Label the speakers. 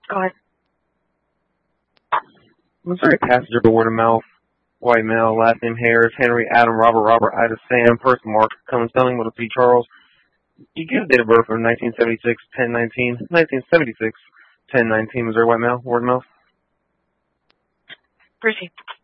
Speaker 1: Go ahead.
Speaker 2: Missouri passenger by word of mouth. White male, last name Harris, Henry, Adam, Robert, Ida, Sam, first Mark, Cummins, Spelling, with a C. Charles. You give date of birth from 1976, 10/19, 1976, 10/19, Missouri white male, word of mouth.
Speaker 1: Proceed.